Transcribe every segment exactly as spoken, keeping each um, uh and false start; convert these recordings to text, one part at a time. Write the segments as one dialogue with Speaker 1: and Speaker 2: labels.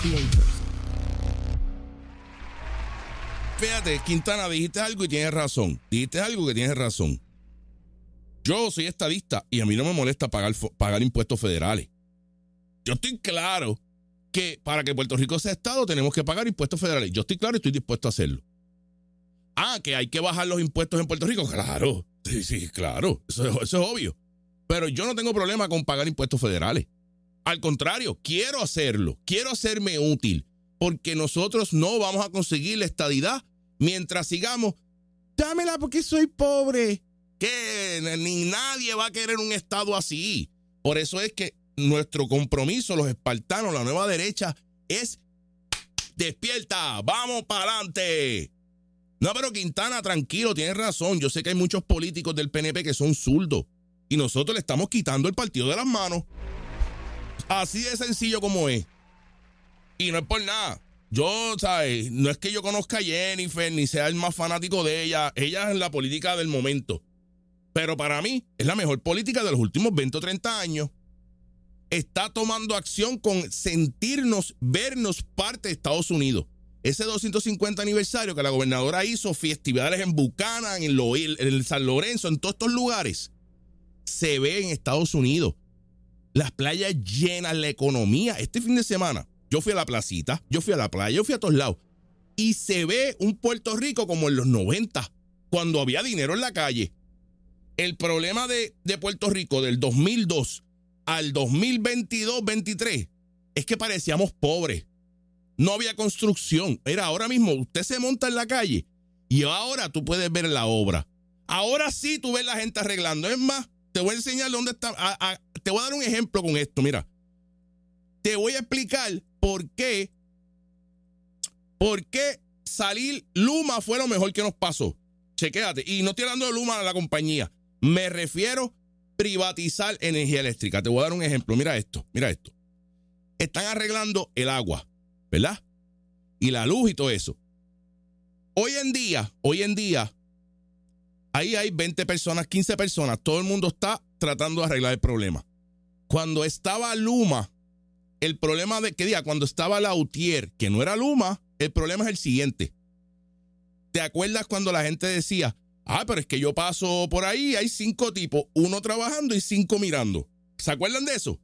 Speaker 1: Fíjate, Quintana, dijiste algo y tienes razón. Dijiste algo que tienes razón. Yo soy estadista y a mí no me molesta pagar, pagar impuestos federales. Yo estoy claro que para que Puerto Rico sea estado tenemos que pagar impuestos federales. Yo estoy claro y estoy dispuesto a hacerlo. Ah, que hay que bajar los impuestos en Puerto Rico. Claro, sí, sí, claro. Eso, eso es obvio. Pero yo no tengo problema con pagar impuestos federales. Al contrario, quiero hacerlo. Quiero hacerme útil. Porque nosotros no vamos a conseguir la estadidad mientras sigamos. Dámela porque soy pobre. Que ni nadie va a querer un estado así. Por eso es que nuestro compromiso, los espartanos, la nueva derecha, es despierta, vamos para adelante. No, pero Quintana, tranquilo, tienes razón. Yo sé que hay muchos políticos del P N P que son zurdos y nosotros le estamos quitando el partido de las manos. Así de sencillo como es. Y no es por nada. Yo, ¿sabes? No es que yo conozca a Jennifer ni sea el más fanático de ella. Ella es la política del momento. Pero para mí es la mejor política de los últimos veinte o treinta años. Está tomando acción con sentirnos, vernos parte de Estados Unidos. Ese doscientos cincuenta aniversario que la gobernadora hizo, festividades en Buchanan, en, Lo, en el San Lorenzo, en todos estos lugares, se ve en Estados Unidos. Las playas llenas, la economía. Este fin de semana yo fui a la placita, yo fui a la playa, yo fui a todos lados. Y se ve un Puerto Rico como en los noventa, cuando había dinero en la calle. El problema de, de Puerto Rico del dos mil dos al dos mil veintidós veintitrés es que parecíamos pobres. No había construcción. Era ahora mismo, usted se monta en la calle y ahora tú puedes ver la obra. Ahora sí tú ves la gente arreglando. Es más, te voy a enseñar dónde está. A, a, te voy a dar un ejemplo con esto. Mira, te voy a explicar por qué, por qué salir Luma fue lo mejor que nos pasó. Chequéate. Y no estoy hablando de Luma, la compañía. Me refiero a privatizar energía eléctrica. Te voy a dar un ejemplo. Mira esto, mira esto. Están arreglando el agua, ¿verdad? Y la luz y todo eso. Hoy en día, hoy en día, ahí hay veinte personas, quince personas. Todo el mundo está tratando de arreglar el problema. Cuando estaba Luma, el problema de, ¿qué día? Cuando estaba Lautier, que no era Luma, el problema es el siguiente. ¿Te acuerdas cuando la gente decía, ah, pero es que yo paso por ahí, hay cinco tipos, uno trabajando y cinco mirando? ¿Se acuerdan de eso?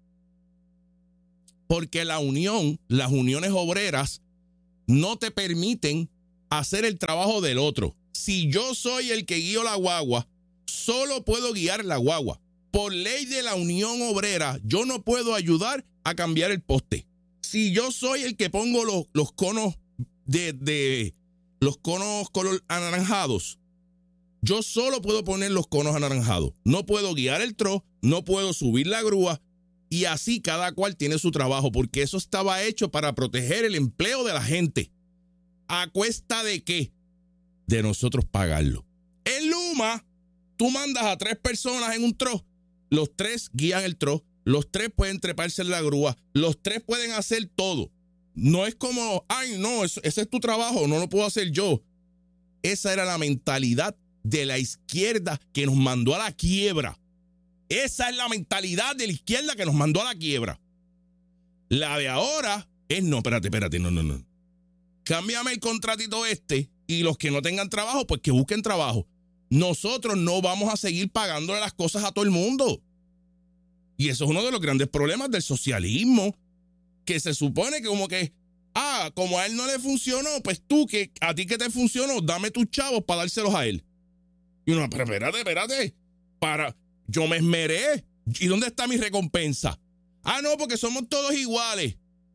Speaker 1: Porque la unión, las uniones obreras, no te permiten hacer el trabajo del otro. Si yo soy el que guío la guagua, solo puedo guiar la guagua. Por ley de la unión obrera, yo no puedo ayudar a cambiar el poste. Si yo soy el que pongo los, los conos de, de los conos color anaranjados, yo solo puedo poner los conos anaranjados. No puedo guiar el tro, no puedo subir la grúa. Y así cada cual tiene su trabajo, porque eso estaba hecho para proteger el empleo de la gente. ¿A cuesta de qué? De nosotros pagarlo. En Luma, tú mandas a tres personas en un tro. Los tres guían el tro. Los tres pueden treparse en la grúa. Los tres pueden hacer todo. No es como, ay, no, eso, ese es tu trabajo, no lo puedo hacer yo. Esa era la mentalidad de la izquierda que nos mandó a la quiebra. Esa es la mentalidad de la izquierda que nos mandó a la quiebra. La de ahora es, no, espérate, espérate, no, no, no. Cámbiame el contratito este y los que no tengan trabajo, pues que busquen trabajo. Nosotros no vamos a seguir pagándole las cosas a todo el mundo. Y eso es uno de los grandes problemas del socialismo, que se supone que como que, ah, como a él no le funcionó, pues tú, que a ti que te funcionó, dame tus chavos para dárselos a él. Y uno, pero espérate, espérate, para... Yo me esmeré. ¿Y dónde está mi recompensa? Ah, no, porque somos todos iguales.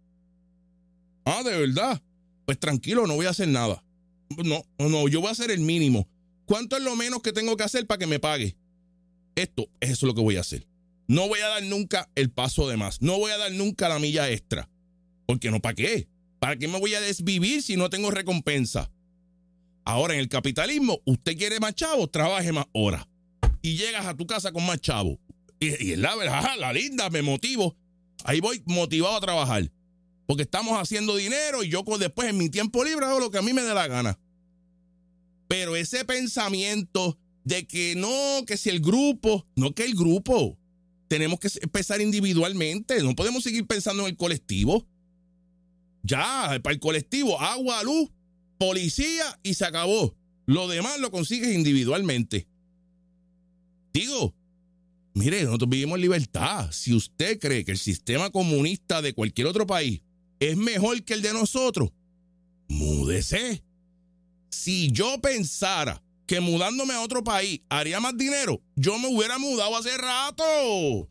Speaker 1: Ah, ¿de verdad? Pues tranquilo, no voy a hacer nada. No, no, yo voy a hacer el mínimo. ¿Cuánto es lo menos que tengo que hacer para que me pague? Esto, eso es lo que voy a hacer. No voy a dar nunca el paso de más. No voy a dar nunca la milla extra. Porque no, ¿para qué? ¿Para qué me voy a desvivir si no tengo recompensa? Ahora, en el capitalismo, usted quiere más chavos, trabaje más horas. Y llegas a tu casa con más chavos. Y, y es la verdad, la linda, me motivo. Ahí voy motivado a trabajar. Porque estamos haciendo dinero y yo después en mi tiempo libre hago lo que a mí me dé la gana. Pero ese pensamiento de que no, que si el grupo, no que el grupo. Tenemos que empezar individualmente. No podemos seguir pensando en el colectivo. Ya, para el colectivo, agua, luz, policía y se acabó. Lo demás lo consigues individualmente. Digo, mire, nosotros vivimos en libertad. Si usted cree que el sistema comunista de cualquier otro país es mejor que el de nosotros, múdese. Si yo pensara que mudándome a otro país haría más dinero, yo me hubiera mudado hace rato.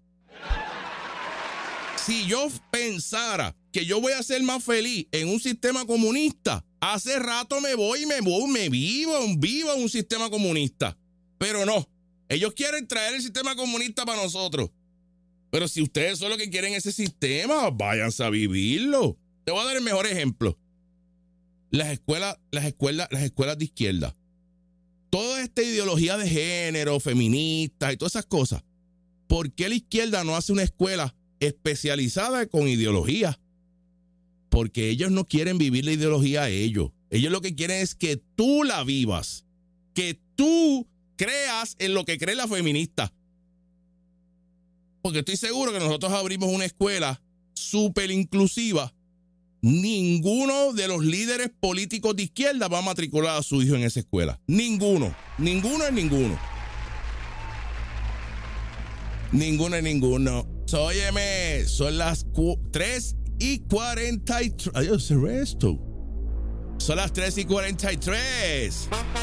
Speaker 1: Si yo pensara que yo voy a ser más feliz en un sistema comunista, hace rato me voy y me voy, me vivo, vivo en un sistema comunista. Pero no, ellos quieren traer el sistema comunista para nosotros. Pero si ustedes son los que quieren ese sistema, váyanse a vivirlo. Te voy a dar el mejor ejemplo. Las escuelas, las escuelas, las escuelas de izquierda. Toda esta ideología de género, feministas y todas esas cosas. ¿Por qué la izquierda no hace una escuela especializada con ideología? Porque ellos no quieren vivir la ideología a ellos. Ellos lo que quieren es que tú la vivas. Que tú creas en lo que cree la feminista. Porque estoy seguro que nosotros abrimos una escuela súper inclusiva. Ninguno de los líderes políticos de izquierda va a matricular a su hijo en esa escuela. Ninguno. Ninguno es ninguno. Ninguno es ninguno. So, óyeme, son las tres y cuarenta y tres. Adiós, el resto. Son las tres y cuarenta y tres.